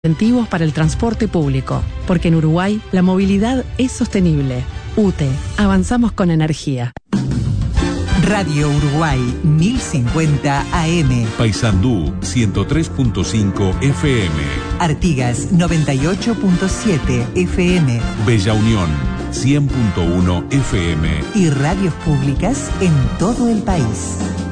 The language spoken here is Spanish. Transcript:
incentivos para el transporte público, porque en Uruguay la movilidad es sostenible. UTE, avanzamos con energía. Radio Uruguay 1050 AM. Paysandú 103.5 FM. Artigas 98.7 FM. Bella Unión 100.1 FM. Y radios públicas en todo el país.